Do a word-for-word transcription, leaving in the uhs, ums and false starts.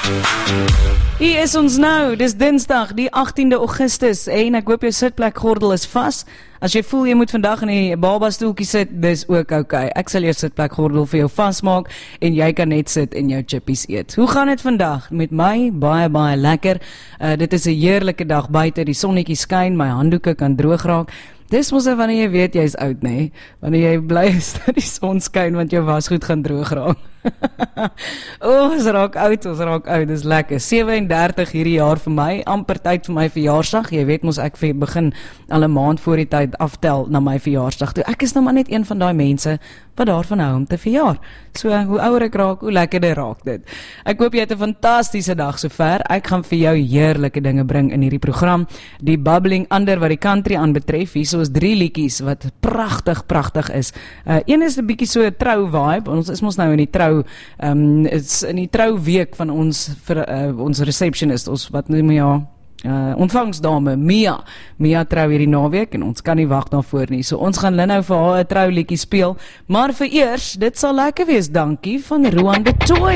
Hier is ons nou, dis Dinsdag, die agtiende Augustus, en ek hoop jou sitplekgordel is vas. As jy voel jy moet vandag in die babastoeltjie sit, dis ook oukei. Ek sal jou sitplekgordel vir jou vasmaak, en jy kan net sit en jou chippies eet. Hoe gaan dit vandag? Met my, baie, baie lekker. Uh, dit is 'n heerlike dag buite, die sonnetjie skyn, my handdoeke kan droog raak. Dis mos wanneer jy weet jy is oud, nee. Wanneer jy bly is dat die son skyn, want jou wasgoed gaan droog raak. O, oh, ons raak oud, ons raak oud, dis lekker. sewe en dertig hierdie jaar vir my, amper tyd vir my verjaarsdag. Jy weet mos ek begin al 'n maand voor die tyd aftel na my verjaarsdag toe. Ek is nou maar net een van daai mense wat daarvan hou om te verjaar. So, hoe ouer ek raak, hoe lekkerder raak dit. Ek hoop jy het 'n fantastiese dag sover. Ek gaan vir jou heerlike dinge bring in hierdie program. Die bubbling under wat die country aanbetref, hier so is drie liedjies wat pragtig, pragtig is. Uh, een is 'n bietjie so 'n trou vibe. Ons is mos nou in die trou, um, is in die trou week van ons vir uh, ons receptionist, ons wat noem ja, Uh, ontvangsdame, Mia. Mia trou hierdie naweek en ons kan nie wag daarvoor nie. So ons gaan nou vir haar 'n trouliedjie speel. Maar vir eers, dit sal lekker wees, dankie, van Roan de Tooi.